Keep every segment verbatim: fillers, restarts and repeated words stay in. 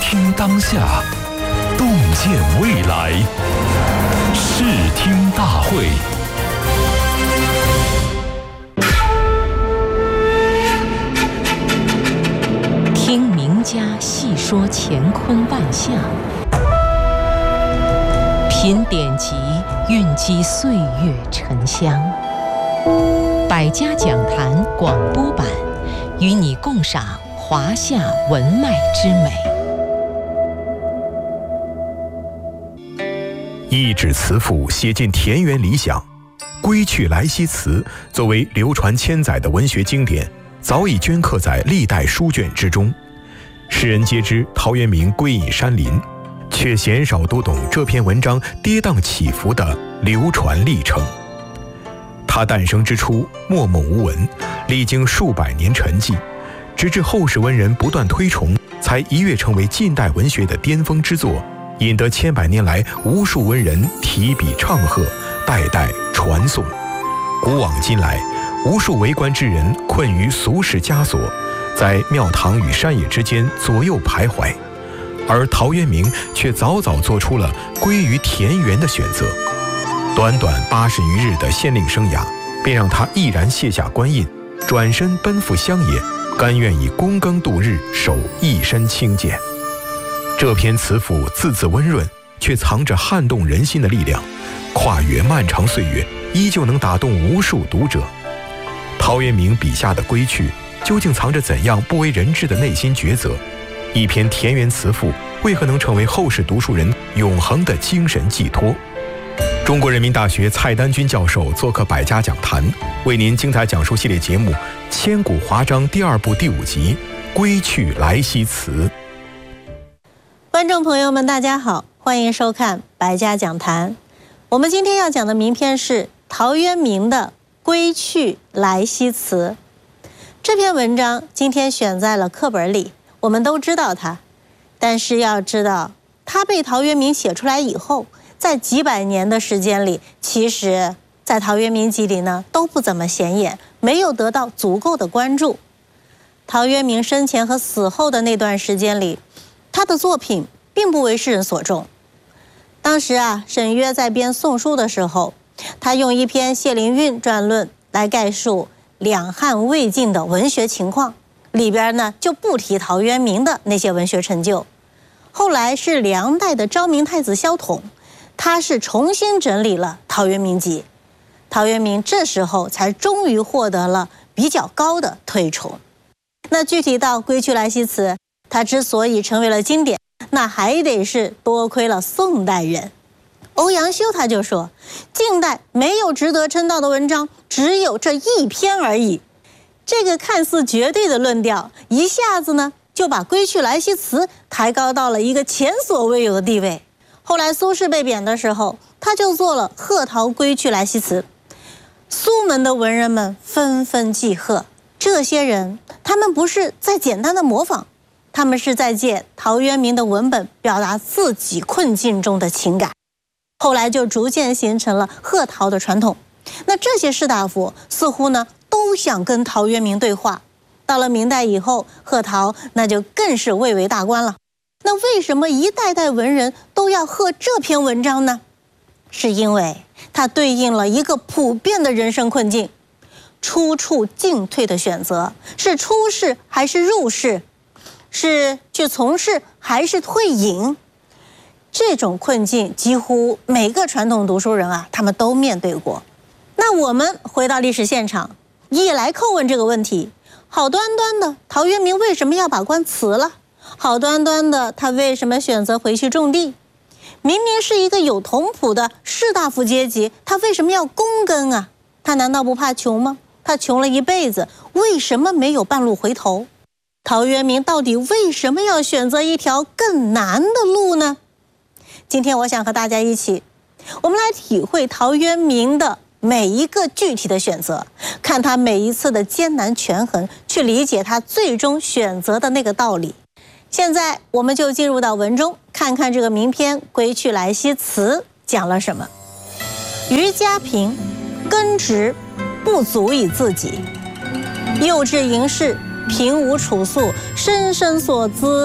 听当下，洞见未来。视听大会。 听名家细说乾坤万象，品典籍，蕴积岁月沉香。百家讲坛广播版，与你共赏华夏文脉之美。 一纸词赋写尽田园理想，《归去来兮辞》作为流传千载的文学经典，早已镌刻在历代书卷之中。世人皆知陶渊明归隐山林，却鲜少读懂这篇文章跌宕起伏的流传历程。他诞生之初默默无闻，历经数百年沉寂，直至后世文人不断推崇，才一跃成为近代文学的巅峰之作，引得千百年来无数文人提笔唱和，代代传颂。古往今来，无数为官之人困于俗世枷锁，在庙堂与山野之间左右徘徊，而陶渊明却早早做出了归于田园的选择。短短八十余日的县令生涯，便让他毅然卸下官印，转身奔赴乡野，甘愿以躬耕度日，守一身清简。这篇词赋字字温润，却藏着撼动人心的力量，跨越漫长岁月，依旧能打动无数读者。陶渊明笔下的归去，究竟藏着怎样不为人知的内心抉择？一篇田园词赋为何能成为后世读书人永恒的精神寄托？中国人民大学蔡丹君教授做客百家讲坛，为您精彩讲述系列节目《千古华章》第二部第五集《归去来兮辞》。 观众朋友们，大家好，欢迎收看百家讲坛。我们今天要讲的名篇是陶渊明的《归去来兮辞》。这篇文章今天选在了课本里，我们都知道它，但是要知道，它被陶渊明写出来以后，在几百年的时间里，其实在陶渊明集里呢都不怎么显眼，没有得到足够的关注。陶渊明生前和死后的那段时间里，他的作品并不为世人所重。当时啊，沈约在编《宋书》的时候，他用一篇谢灵运传论来概述两汉魏晋的文学情况，里边呢就不提陶渊明的那些文学成就。后来是梁代的昭明太子萧统，他是重新整理了陶渊明集，陶渊明这时候才终于获得了比较高的推崇。那具体到《归去来兮辞》，它之所以成为了经典，那还得是多亏了宋代人。欧阳修他就说，近代没有值得称道的文章，只有这一篇而已。这个看似绝对的论调，一下子呢就把《归去来兮辞》抬高到了一个前所未有的地位。后来苏轼被贬的时候，他就做了《贺陶归去来兮辞》，苏门的文人们纷纷记贺。这些人他们不是在简单的模仿，他们是在借陶渊明的文本表达自己困境中的情感。后来就逐渐形成了贺陶的传统。那这些士大夫似乎呢都想跟陶渊明对话。到了明代以后，贺陶那就更是蔚为大观了。那为什么一代代文人都要贺这篇文章呢？是因为它对应了一个普遍的人生困境，出处进退的选择，是出世还是入世，是去从事还是退隐。这种困境几乎每个传统读书人啊，他们都面对过。那我们回到历史现场，也来叩问这个问题：好端端的陶渊明为什么要把官辞了？好端端的他为什么选择回去种地？明明是一个有同谱的士大夫阶级，他为什么要躬耕啊？他难道不怕穷吗？他穷了一辈子，为什么没有半路回头？陶渊明到底为什么要选择一条更难的路呢？今天我想和大家一起，我们来体会陶渊明的每一个具体的选择，看他每一次的艰难权衡，去理解他最终选择的那个道理。现在我们就进入到文中，看看这个名篇《归去来兮辞》讲了什么。余家贫，耕植不足以自给，幼稚盈室，平无处宿，生生所资，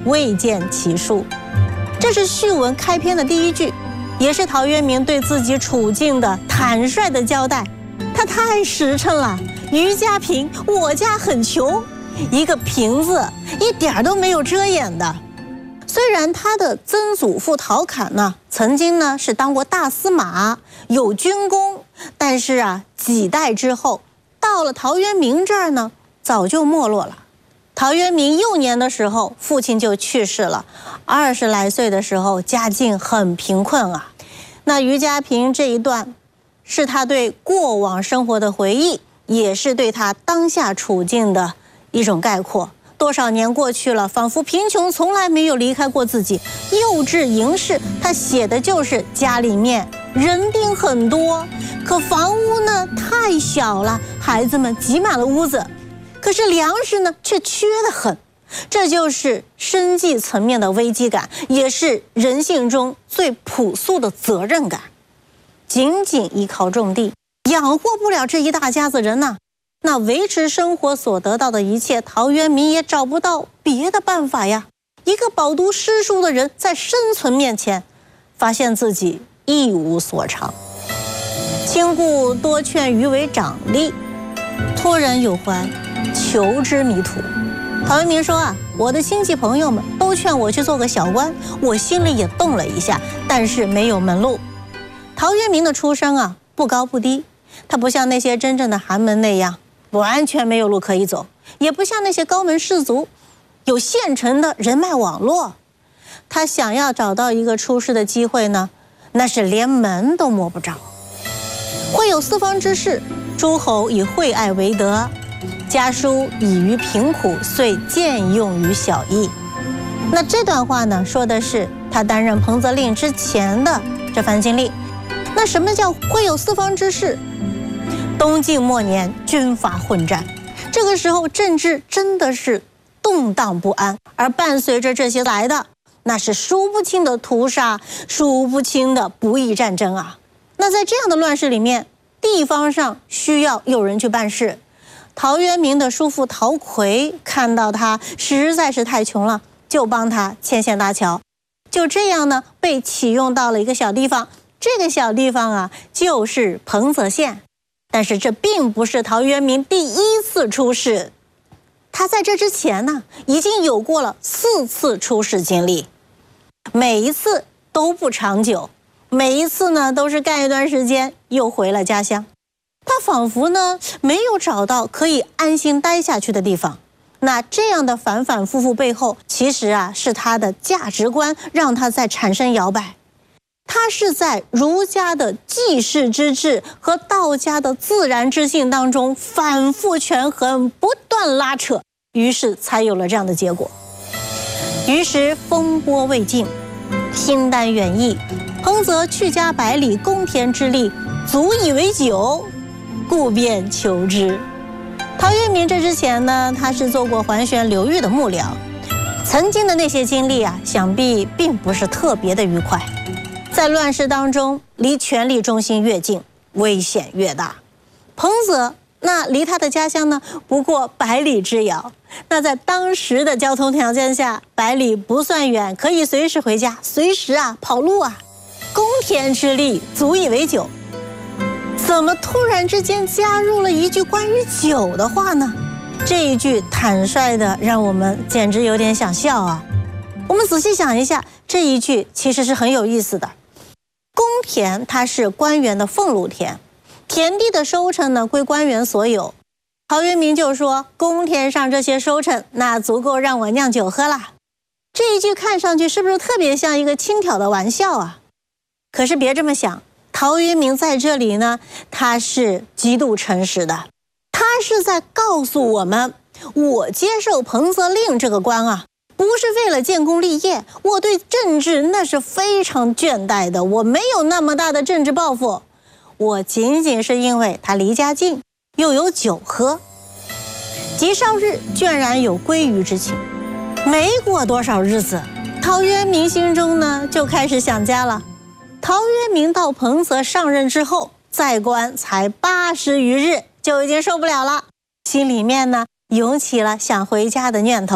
未见其数。这是序文开篇的第一句，也是陶渊明对自己处境的坦率的交代。他太实诚了，余家贫，我家很穷，一个贫字一点都没有遮掩的。虽然他的曾祖父陶侃呢，曾经呢是当过大司马，有军功，但是啊，几代之后，到了陶渊明这儿呢，早就没落了。陶渊明幼年的时候，父亲就去世了，二十来岁的时候，家境很贫困啊。那余家贫这一段，是他对过往生活的回忆，也是对他当下处境的一种概括。多少年过去了，仿佛贫穷从来没有离开过自己。幼稚盈世，他写的就是家里面人丁很多，可房屋呢太小了，孩子们挤满了屋子，可是粮食呢却缺得很。这就是生计层面的危机感，也是人性中最朴素的责任感。仅仅依靠种地，养活不了这一大家子人呐、啊。那维持生活所得到的一切，陶渊明也找不到别的办法呀。一个饱读诗书的人，在生存面前，发现自己一无所长。亲故多劝余为长吏，托人有怀，求之迷途。陶渊明说啊，我的亲戚朋友们都劝我去做个小官，我心里也动了一下，但是没有门路。陶渊明的出身啊，不高不低，他不像那些真正的寒门那样完全没有路可以走，也不像那些高门士族有现成的人脉网络。他想要找到一个出世的机会呢，那是连门都摸不着。会有四方之士，诸侯以惠爱为德，家书以于贫苦，遂见用于小邑。那这段话呢，说的是他担任彭泽令之前的这番经历。那什么叫会有四方之士？东晋末年，军阀混战，这个时候政治真的是动荡不安，而伴随着这些来的，那是数不清的屠杀，数不清的不义战争啊。那在这样的乱世里面，地方上需要有人去办事。陶渊明的叔父陶馗看到他实在是太穷了，就帮他牵线搭桥。就这样呢，被启用到了一个小地方，这个小地方啊，就是彭泽县。但是这并不是陶渊明第一次出仕，他在这之前呢，已经有过了四次出仕经历，每一次都不长久，每一次呢都是干一段时间又回了家乡。他仿佛呢没有找到可以安心待下去的地方。那这样的反反复复背后，其实啊是他的价值观让他在产生摇摆。他是在儒家的济世之治和道家的自然之性当中反复权衡，不断拉扯，于是才有了这样的结果。于是风波未尽，心丹远逸，彭泽去家百里，公田之力，足以为酒，故便求之。陶渊明这之前呢，他是做过桓玄、刘裕的幕僚，曾经的那些经历啊，想必并不是特别的愉快。在乱世当中，离权力中心越近，危险越大。彭泽那离他的家乡呢，不过百里之遥。那在当时的交通条件下，百里不算远，可以随时回家，随时啊跑路啊。公田之力，足以为酒。怎么突然之间加入了一句关于酒的话呢？这一句坦率的让我们简直有点想笑啊。我们仔细想一下，这一句其实是很有意思的。公田它是官员的俸禄田，田地的收成呢归官员所有。陶渊明就说，公田上这些收成，那足够让我酿酒喝啦。这一句看上去是不是特别像一个轻佻的玩笑啊？可是别这么想，陶渊明在这里呢，他是极度诚实的，他是在告诉我们，我接受彭泽令这个官啊，不是为了建功立业，我对政治那是非常倦怠的，我没有那么大的政治抱负，我仅仅是因为他离家近，又有酒喝。及少日，倦然有归于之情。没过多少日子，陶渊明心中呢就开始想家了。陶渊明到彭泽上任之后，在官才八十余日，就已经受不了了，心里面呢涌起了想回家的念头。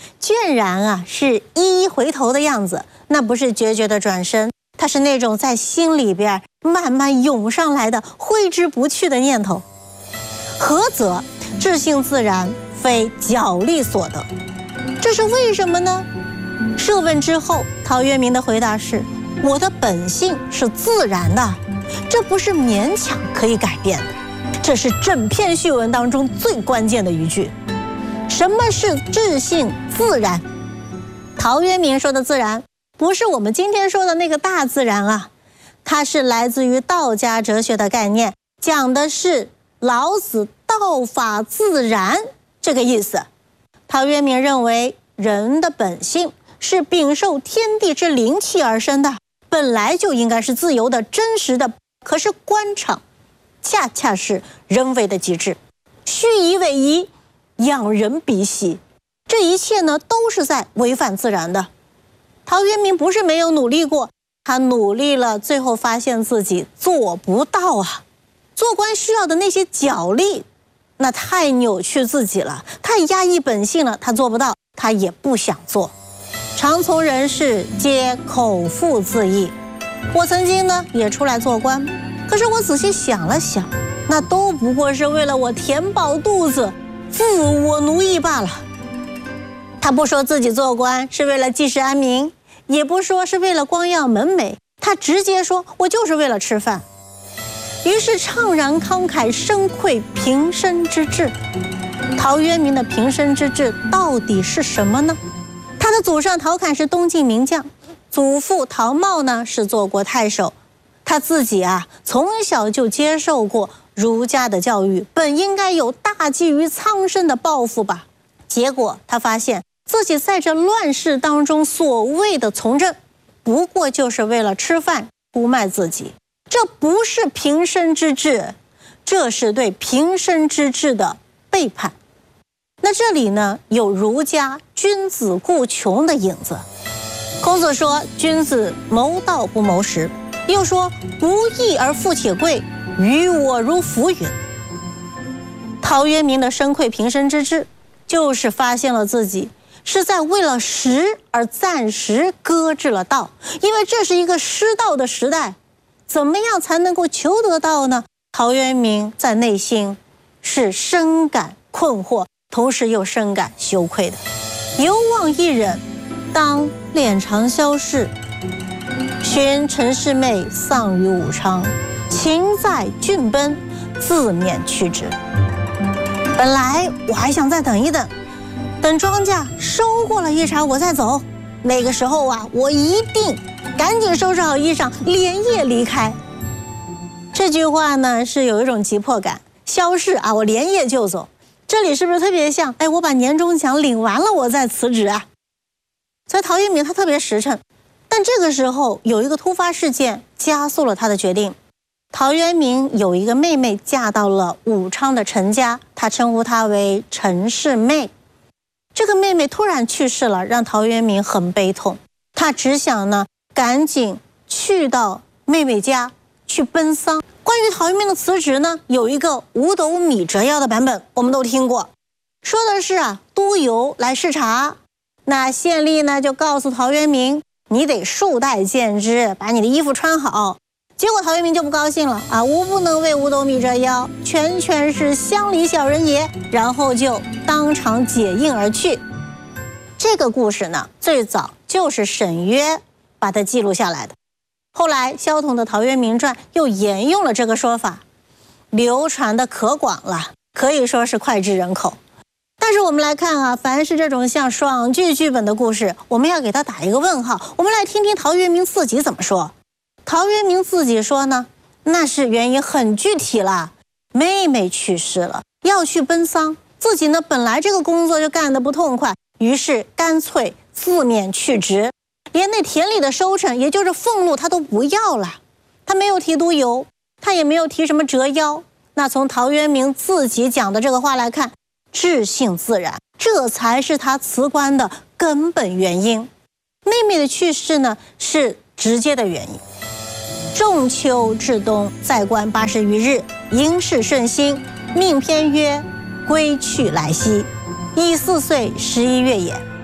倦然啊是一一回头的样子，那不是决绝的转身，它是那种在心里边慢慢涌上来的挥之不去的念头。何则？至性自然，非脚力所得。这是为什么呢？设问之后，陶渊明的回答是：我的本性是自然的，这不是勉强可以改变的。这是整篇序文当中最关键的一句。什么是至性自然？陶渊明说的自然，不是我们今天说的那个大自然啊，它是来自于道家哲学的概念，讲的是老子道法自然这个意思。陶渊明认为人的本性是禀受天地之灵气而生的，本来就应该是自由的、真实的。可是官场恰恰是人为的极致，虚以委夷，仰人鼻息，这一切呢都是在违反自然的。陶渊明不是没有努力过，他努力了，最后发现自己做不到啊。做官需要的那些角力，那太扭曲自己了，太压抑本性了，他做不到，他也不想做。常从人事皆口腹自缢。我曾经呢也出来做官，可是我仔细想了想，那都不过是为了我填饱肚子，自我奴役罢了。他不说自己做官是为了济世安民，也不说是为了光耀门楣，他直接说我就是为了吃饭。于是怅然慷慨，深愧平生之志。陶渊明的平生之志到底是什么呢？他的祖上陶侃是东晋名将，祖父陶茂呢是做过太守。他自己啊从小就接受过儒家的教育，本应该有大济于苍生的抱负吧。结果他发现自己在这乱世当中所谓的从政，不过就是为了吃饭出卖自己，这不是平生之志，这是对平生之志的背叛。那这里呢有儒家君子固穷的影子。孔子说君子谋道不谋食，又说不义而富且贵，于我如浮云。陶渊明的深愧平生之志，就是发现了自己是在为了食而暂时搁置了道，因为这是一个失道的时代，怎么样才能够求得道呢？陶渊明在内心是深感困惑，同时又深感羞愧的。犹望一忍，当敛长消逝。寻陈氏妹丧于武昌，情在郡奔，自免去之。本来我还想再等一等，等庄稼收获了一茬我再走，那个时候啊，我一定赶紧收拾好衣裳，连夜离开。这句话呢是有一种急迫感，消逝啊，我连夜就走。这里是不是特别像，哎，我把年终奖领完了我再辞职啊？所以陶渊明他特别实诚，但这个时候有一个突发事件加速了他的决定。陶渊明有一个妹妹嫁到了武昌的陈家，他称呼她为陈氏妹。这个妹妹突然去世了，让陶渊明很悲痛，他只想呢赶紧去到妹妹家去奔丧。关于陶渊明的辞职呢，有一个五斗米折腰的版本，我们都听过，说的是啊，督邮来视察，那县吏呢就告诉陶渊明，你得束带见之，把你的衣服穿好。结果陶渊明就不高兴了啊，吾不能为五斗米折腰，全全是乡里小人也，然后就当场解印而去。这个故事呢，最早就是沈约把它记录下来的。后来萧统的《陶渊明传》又沿用了这个说法，流传的可广了，可以说是脍炙人口。但是我们来看啊，凡是这种像爽剧剧本的故事，我们要给它打一个问号。我们来听听陶渊明自己怎么说。陶渊明自己说呢，那是原因很具体了，妹妹去世了，要去奔丧，自己呢本来这个工作就干得不痛快，于是干脆自免去职，连那田里的收成，也就是俸禄他都不要了。他没有提督邮，他也没有提什么折腰。那从陶渊明自己讲的这个话来看，至性自然，这才是他辞官的根本原因。妹妹的去世呢，是直接的原因。仲秋至冬，在官八十余日，营事顺心，命偏曰：归去来兮。乙巳岁十一月也。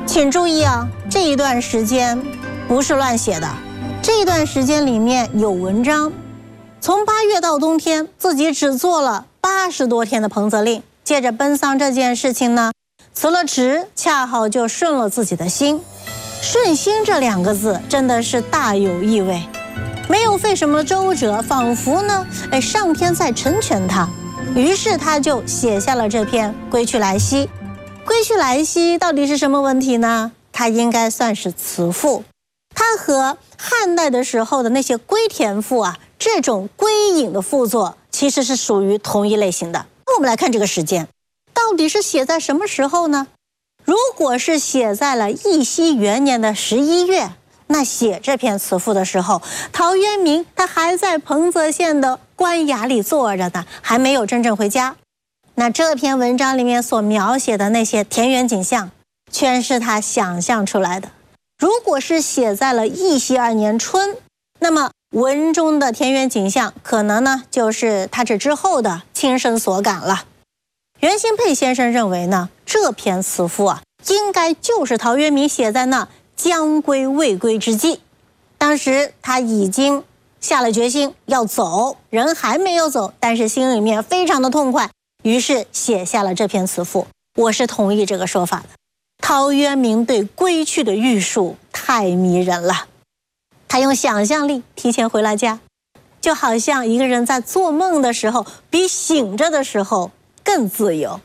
请注意啊，这一段时间不是乱写的，这一段时间里面有文章。从八月到冬天，自己只做了八十多天的彭泽令，借着奔丧这件事情呢，辞了职，恰好就顺了自己的心。顺心这两个字真的是大有意味，没有费什么周折，仿佛呢，哎，上天在成全他。于是他就写下了这篇《归去来兮》。归去来兮到底是什么问题呢？它应该算是词赋，它和汉代的时候的那些归田赋啊，这种归隐的赋作其实是属于同一类型的。那我们来看这个时间，到底是写在什么时候呢？如果是写在了义熙元年的十一月，那写这篇词赋的时候，陶渊明他还在彭泽县的官衙里坐着呢，还没有真正回家。那这篇文章里面所描写的那些田园景象，全是他想象出来的。如果是写在了义熙二年春，那么文中的田园景象可能呢就是他这之后的亲身所感了。袁兴佩先生认为呢，这篇词赋啊，应该就是陶渊明写在那将归未归之际。当时他已经下了决心要走，人还没有走，但是心里面非常的痛快，于是写下了这篇词赋。我是同意这个说法的。陶渊明对归去的预述太迷人了，他用想象力提前回了家，就好像一个人在做梦的时候比醒着的时候更自由。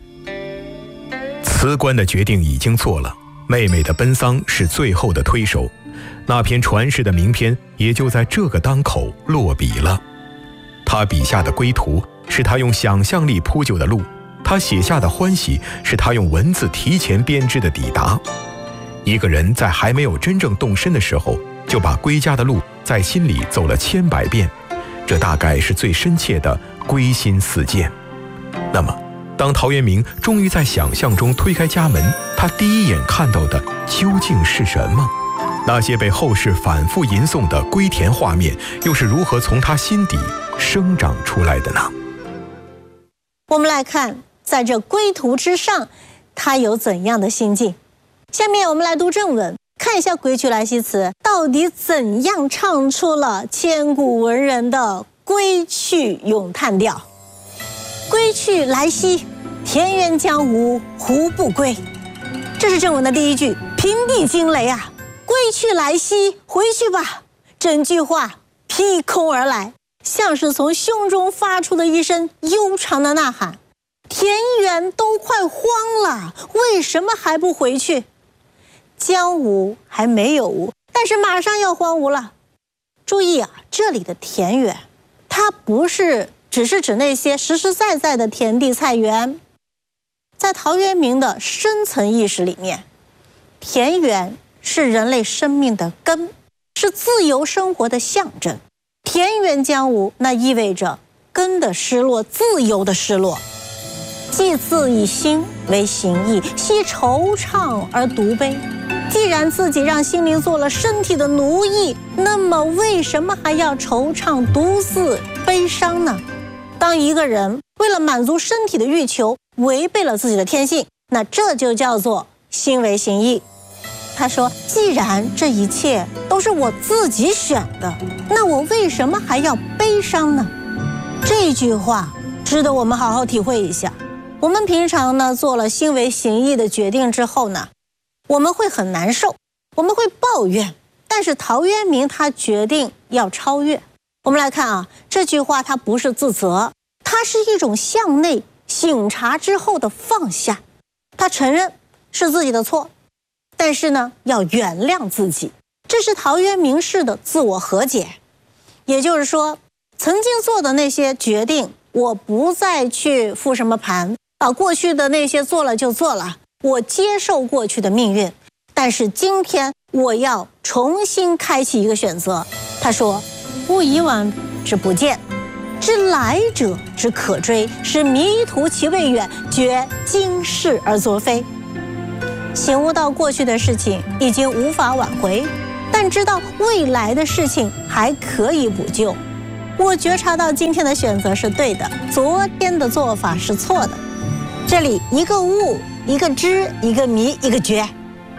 辞官的决定已经做了，妹妹的奔丧是最后的推手，那篇传世的名篇也就在这个当口落笔了。他笔下的归途是他用想象力铺就的路，他写下的欢喜是他用文字提前编织的抵达。一个人在还没有真正动身的时候，就把归家的路在心里走了千百遍，这大概是最深切的归心似箭。那么当陶渊明终于在想象中推开家门，他第一眼看到的究竟是什么？那些被后世反复吟诵的归田画面，又是如何从他心底生长出来的呢？ 我们来看，在这归途之上，他有怎样的心境？下面我们来读正文，看一下《归去来兮辞》到底怎样唱出了千古文人的归去咏叹调。归去来兮，田园将芜胡不归？这是正文的第一句，平地惊雷啊！归去来兮，回去吧！整句话劈空而来，像是从胸中发出的一声悠长的呐喊。田园都快荒了，为什么还不回去？将芜还没有芜，但是马上要荒芜了。注意啊，这里的田园，它不是只是指那些实实在在的田地菜园。在陶渊明的深层意识里面，田园是人类生命的根，是自由生活的象征。田园将芜，那意味着根的失落，自由的失落。既自以心为形役，悉惆怅而独悲。既然自己让心灵做了身体的奴役，那么为什么还要惆怅独自悲伤呢？当一个人为了满足身体的欲求，违背了自己的天性，那这就叫做心为形役。他说，既然这一切都是我自己选的，那我为什么还要悲伤呢？这句话值得我们好好体会一下。我们平常呢做了心为形役的决定之后呢，我们会很难受，我们会抱怨，但是陶渊明他决定要超越。我们来看啊，这句话它不是自责，它是一种向内省察之后的放下。他承认是自己的错，但是呢要原谅自己，这是陶渊明式的自我和解。也就是说，曾经做的那些决定，我不再去复什么盘，把过去的那些做了就做了，我接受过去的命运，但是今天我要重新开启一个选择。他说，吾以往之不谏，知来者之可追，是迷途其未远，觉今是而昨非。醒悟到过去的事情已经无法挽回，但知道未来的事情还可以补救。我觉察到今天的选择是对的，昨天的做法是错的。这里一个悟，一个知，一个迷，一个觉，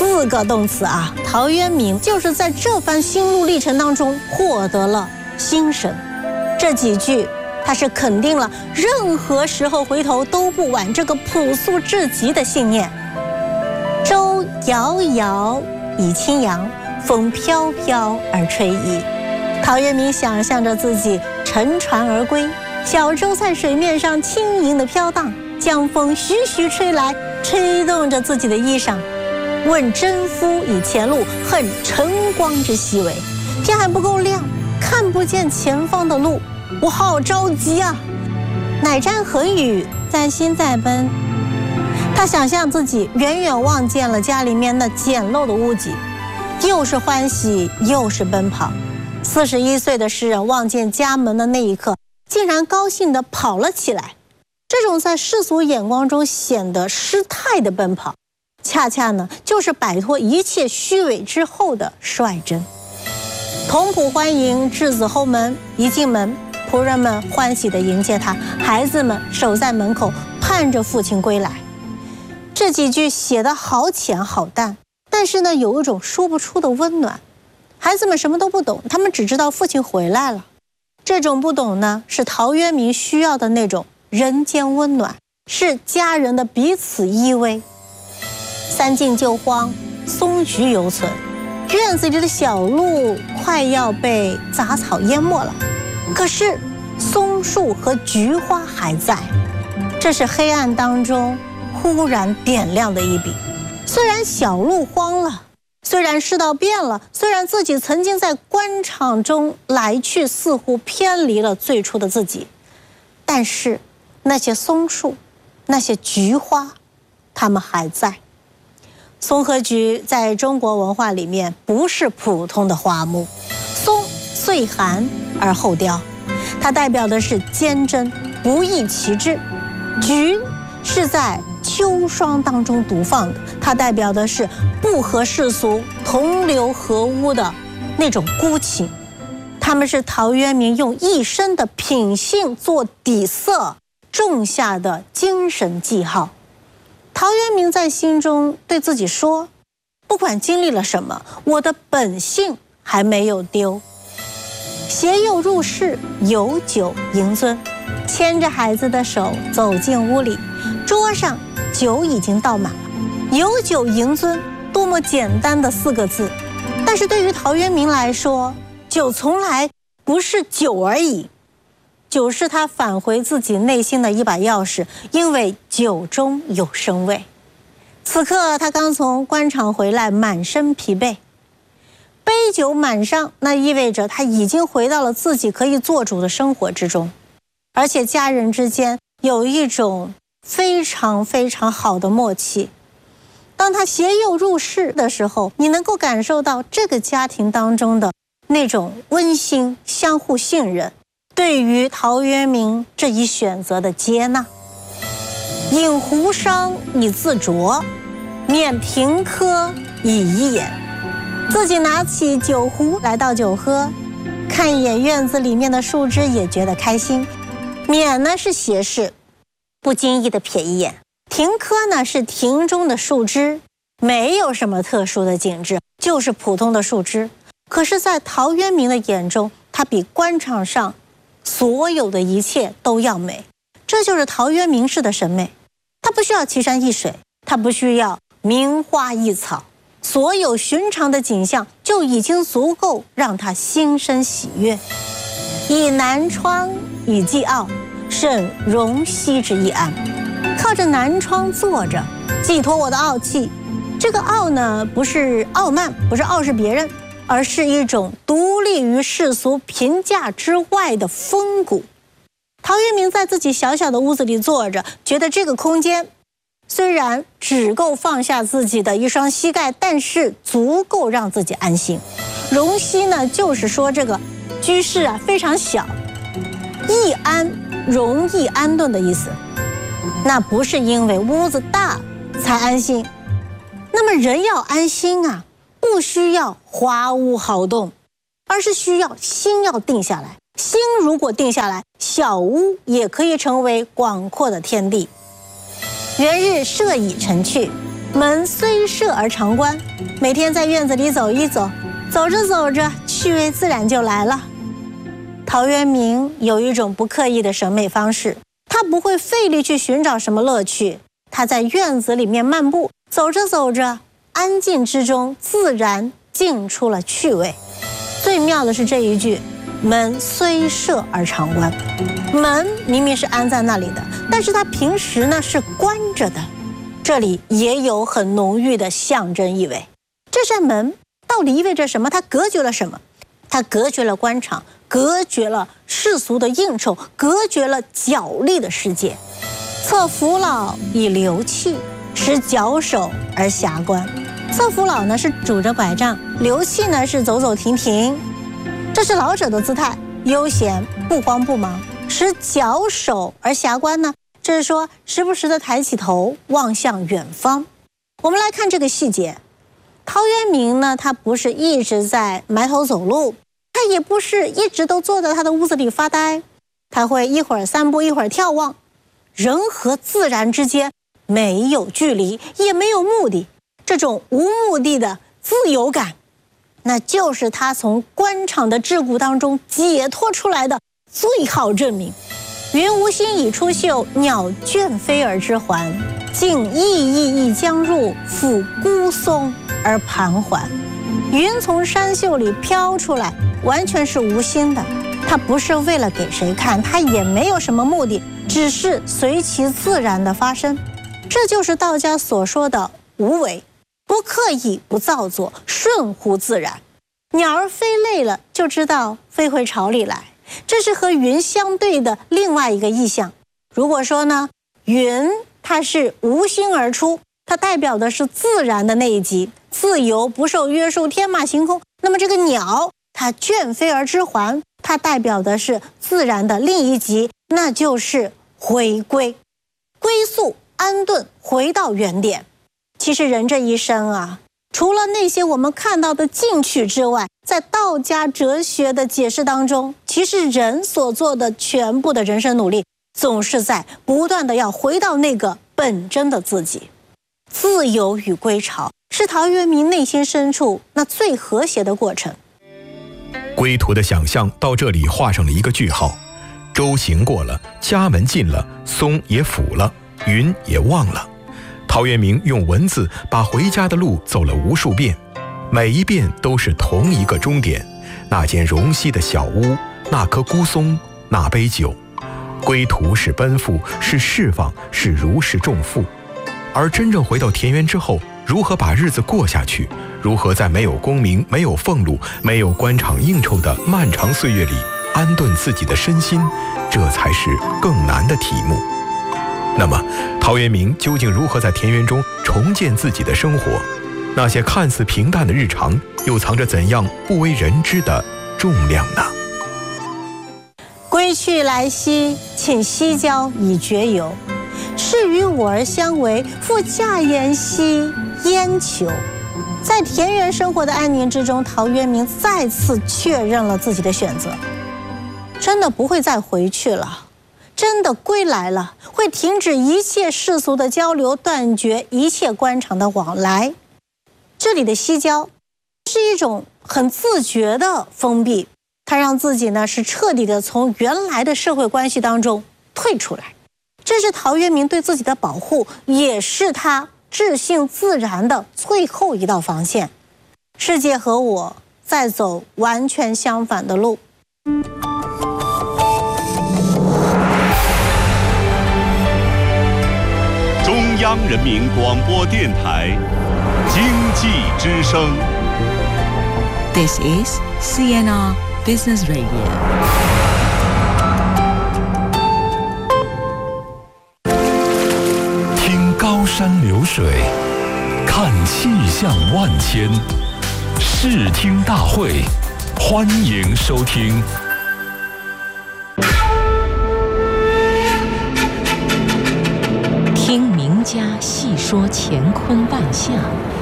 四个动词啊。陶渊明就是在这番心路历程当中获得了心神。这几句他是肯定了任何时候回头都不晚这个朴素至极的信念。舟遥遥以轻扬，风飘飘而吹移。陶渊明想象着自己乘船而归，小舟在水面上轻盈地飘荡，江风徐徐吹来，吹动着自己的衣裳。问征夫以前路，恨晨光之熹微。天还不够亮，看不见前方的路，我好着急啊！乃瞻衡宇，在心在奔。他想象自己远远望见了家里面那简陋的屋脊，又是欢喜又是奔跑。四十一岁的诗人望见家门的那一刻，竟然高兴地跑了起来。这种在世俗眼光中显得失态的奔跑，恰恰呢就是摆脱一切虚伪之后的率真。童仆欢迎稚子后门，一进门，仆人们欢喜地迎接他，孩子们守在门口盼着父亲归来。这几句写得好浅好淡，但是呢有一种说不出的温暖。孩子们什么都不懂，他们只知道父亲回来了。这种不懂呢，是陶渊明需要的那种人间温暖，是家人的彼此依偎。三径就荒，松菊犹存，院子里的小路快要被杂草淹没了，可是松树和菊花还在。这是黑暗当中忽然点亮的一笔。虽然小路荒了，虽然世道变了，虽然自己曾经在官场中来去似乎偏离了最初的自己，但是那些松树，那些菊花，它们还在。松和菊在中国文化里面不是普通的花木，松岁寒而后凋，它代表的是坚贞不易其志；菊是在秋霜当中独放的，它代表的是不合世俗、同流合污的那种孤情。他们是陶渊明用一生的品性做底色种下的精神记号。陶渊明在心中对自己说，不管经历了什么，我的本性还没有丢。携幼入室，有酒迎尊，牵着孩子的手走进屋里，桌上酒已经倒满了。有酒迎尊，多么简单的四个字，但是对于陶渊明来说，酒从来不是酒而已，酒是他返回自己内心的一把钥匙，因为酒中有生味。此刻他刚从官场回来，满身疲惫，杯酒满上，那意味着他已经回到了自己可以做主的生活之中，而且家人之间有一种非常非常好的默契。当他携幼入室的时候，你能够感受到这个家庭当中的那种温馨、相互信任，对于陶渊明这一选择的接纳。饮壶觞以自酌，面平柯以怡眼。自己拿起酒壶来倒酒喝，看一眼院子里面的树枝也觉得开心。勉呢是斜视，不经意的瞥一眼；亭柯呢是亭中的树枝，没有什么特殊的景致，就是普通的树枝。可是在陶渊明的眼中，它比官场上所有的一切都要美。这就是陶渊明式的审美。他不需要奇山异水，他不需要名花异草，所有寻常的景象就已经足够让他心生喜悦。以南窗以寄傲，甚容膝之易安。靠着南窗坐着，寄托我的傲气。这个傲呢，不是傲慢，不是傲视别人，而是一种独立于世俗评价之外的风骨。陶渊明在自己小小的屋子里坐着，觉得这个空间虽然只够放下自己的一双膝盖，但是足够让自己安心。容膝呢，就是说这个居室啊非常小，易安，容易安顿的意思。那不是因为屋子大才安心，那么人要安心啊，不需要花屋好动，而是需要心要定下来。心如果定下来，小屋也可以成为广阔的天地。元日射已晨去， 门虽设而常关，每天在院子里走一走，走着走着，趣味自然就来了。陶渊明有一种不刻意的审美方式，他不会费力去寻找什么乐趣，他在院子里面漫步，走着走着，安静之中自然进出了趣味。最妙的是这一句，门虽设而常关。门明明是安在那里的，但是它平时呢是关着的，这里也有很浓郁的象征意味。这扇门到底意味着什么？它隔绝了什么？它隔绝了官场，隔绝了世俗的应酬，隔绝了角力的世界。策扶老以流气，使矫首而遐观。策扶老呢是拄着拐杖，流气呢是走走停停，这是老者的姿态，悠闲不慌不忙。使矫首而遐观呢，这是说时不时的抬起头望向远方。我们来看这个细节，陶渊明呢，他不是一直在埋头走路，他也不是一直都坐在他的屋子里发呆，他会一会儿散步，一会儿眺望。人和自然之间没有距离，也没有目的，这种无目的的自由感，那就是他从官场的桎梏当中解脱出来的最好证明。云无心以出岫，鸟倦飞而知还。竟翼翼翼将入，抚孤松而盘桓。云从山袖里飘出来，完全是无心的，它不是为了给谁看，它也没有什么目的，只是随其自然的发生。这就是道家所说的无为，不刻意，不造作，顺乎自然。鸟儿飞累了，就知道飞回巢里来，这是和云相对的另外一个意象。如果说呢，云它是无心而出，它代表的是自然的那一极，自由不受约束，天马行空。那么这个鸟，它倦飞而知还，它代表的是自然的另一极，那就是回归，归宿安顿，回到原点。其实人这一生啊，除了那些我们看到的进取之外，在道家哲学的解释当中，其实人所做的全部的人生努力，总是在不断的要回到那个本真的自己。自由与归巢是陶渊明内心深处那最和谐的过程。 归途的想象到这里画上了一个句号，舟行过了，家门进了，松也抚了，云也忘了。陶渊明用文字把回家的路走了无数遍，每一遍都是同一个终点，那间容溪的小屋，那棵孤松，那杯酒。归途是奔赴，是释放，是如释重负。而真正回到田园之后，如何把日子过下去，如何在没有功名、没有俸禄、没有官场应酬的漫长岁月里安顿自己的身心，这才是更难的题目。那么陶渊明究竟如何在田园中重建自己的生活？那些看似平淡的日常，又藏着怎样不为人知的重量呢？ 归去来兮，请西郊以绝游。是与我而相违，复驾言兮焉求。在田园生活的安宁之中，陶渊明再次确认了自己的选择，真的不会再回去了，真的归来了，会停止一切世俗的交流，断绝一切官场的往来。这里的西郊是一种很自觉的封闭，他让自己呢是彻底的从原来的社会关系当中退出来。这是陶渊明对自己的保护，也是他至性自然的最后一道防线。世界和我在走完全相反的路。 中央人民广播电台经济之声。 This is C N R Business Radio。 高山流水，看气象万千，视听大会，欢迎收听。 听名家细说乾坤万象，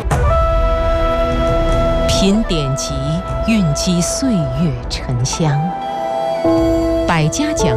品典籍，蕴积岁月沉香。百家讲